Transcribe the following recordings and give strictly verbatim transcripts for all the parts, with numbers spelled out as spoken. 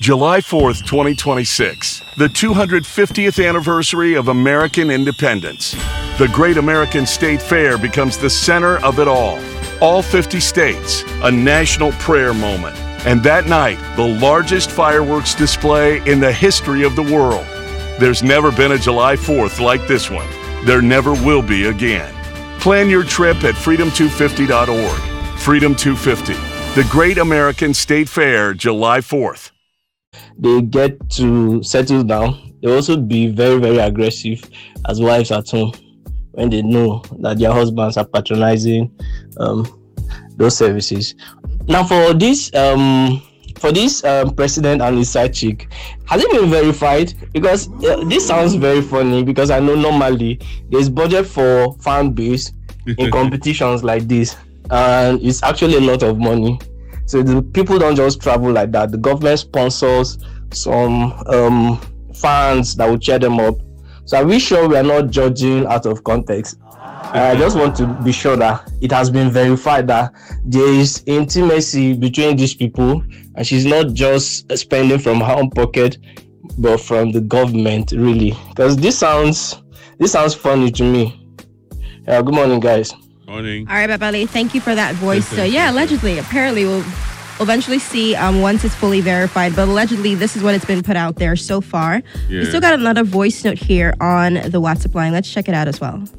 July fourth, twenty twenty-six, the two hundred fiftieth anniversary of American independence. The Great American State Fair becomes the center of it all. All fifty states, a national prayer moment. And that night, the largest fireworks display in the history of the world. There's never been a July fourth like this one. There never will be again. Plan your trip at freedom two fifty dot org. Freedom two fifty, the Great American State Fair, July fourth. They get to settle down. They also be very, very aggressive as wives at home when they know that their husbands are patronizing um, those services. Now, for this, um, for this um, president and his side chick, has it been verified? Because uh, this sounds very funny. Because I know normally there's budget for fan base in competitions like this, and it's actually a lot of money. So the people don't just travel like that. The government sponsors some um, fans that will cheer them up. So are we sure we are not judging out of context? I just want to be sure that it has been verified that there is intimacy between these people, and she's not just spending from her own pocket, but from the government, really. Because this sounds this sounds funny to me. Uh, good morning, guys. Morning. All right, Babali, thank you for that voice. So yeah, allegedly, apparently we'll eventually see um, once it's fully verified, but allegedly this is what it's been put out there so far. Yeah. We still got another voice note here on the WhatsApp line. Let's check it out as well.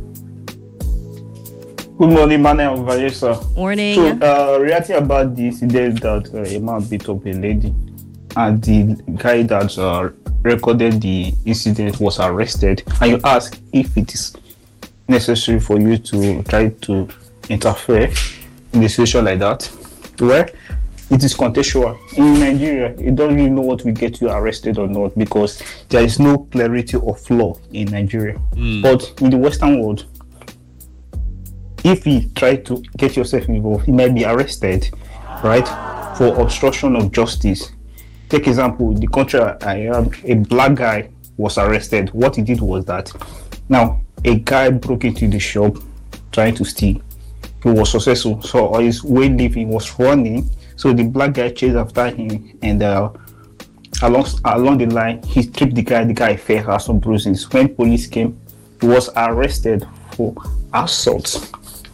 Good morning, Manuel Vanessa. Morning. So, uh, reacting about this incident that uh, a man beat up a lady, and the guy that uh, recorded the incident was arrested, and you ask if it is necessary for you to try to interfere in a situation like that, where it is contextual. In Nigeria, you don't really know what will get you arrested or not, because there is no clarity of law in Nigeria. Mm. But in the Western world, if you try to get yourself involved, you might be arrested, right, for obstruction of justice. Take example, the country I am, a black guy was arrested. What he did was that, now, a guy broke into the shop trying to steal. He was successful, so on his way leaving, he was running. So the black guy chased after him, and uh, along along the line, he tripped the guy. The guy fell, had some bruises. When police came, he was arrested for assault.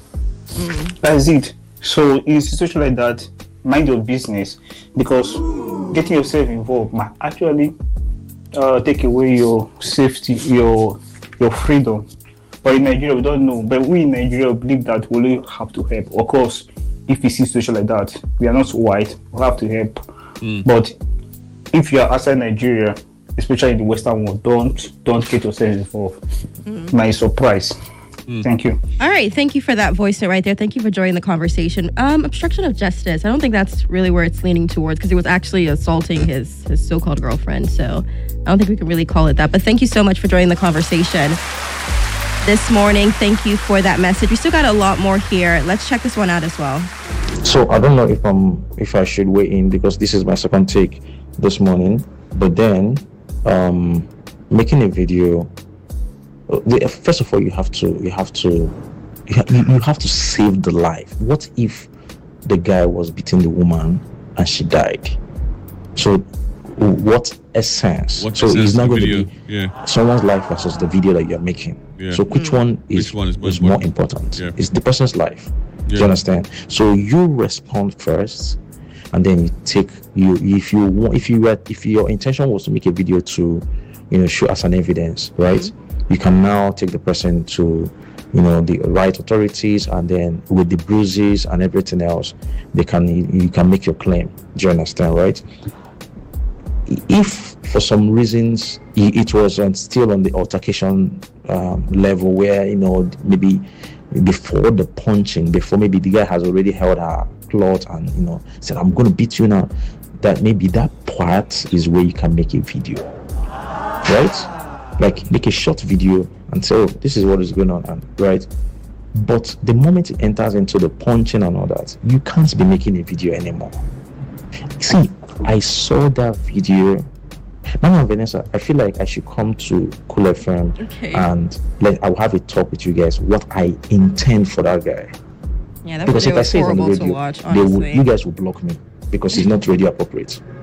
Mm. That's it. So in a situation like that, mind your business, because getting yourself involved might actually uh, take away your safety, your your freedom. But in Nigeria, we don't know. But we in Nigeria believe that we only have to help. Of course, if we see a situation like that, we are not white, we have to help. Mm. But if you are outside Nigeria, especially in the Western world, don't don't get yourself involved. Mm. My surprise. Mm. Thank you. All right. Thank you for that voice note right there. Thank you for joining the conversation. Um, obstruction of justice. I don't think that's really where it's leaning towards, because he was actually assaulting his, his so-called girlfriend. So I don't think we can really call it that. But thank you so much for joining the conversation this morning. Thank you for that message. We still got a lot more here. Let's check this one out as well. So I don't know if I'm if I should weigh in, because this is my second take this morning. But then um, making a video. First of all, you have to you have to you, ha- you have to save the life. What if the guy was beating the woman and she died? So what essence? What so essence it's not going video? to be yeah. someone's life versus the video that you're making. Yeah. So which one is which one is, is more important? Yeah. It's the person's life. Yeah. Do you understand? So you respond first, and then you take you if you want if you were if your intention was to make a video to, you know, show as an evidence, right? Mm-hmm. You can now take the person to, you know, the right authorities, and then with the bruises and everything else, they can you can make your claim. Do you understand, right? If for some reasons it was on, still on the altercation um, level, where, you know, maybe before the punching, before maybe the guy has already held her cloth and, you know, said, "I'm going to beat you now," that maybe that part is where you can make a video, right? Like make a short video and say, "Oh, this is what is going on," and right. But the moment it enters into the punching and all that, you can't be making a video anymore. See, I saw that video. Mama Vanessa, I feel like I should come to Cool F M, okay, and let I'll have a talk with you guys what I intend for that guy. Yeah, that because if I say it on the radio, watch, they will, you guys will block me because it's not radio appropriate.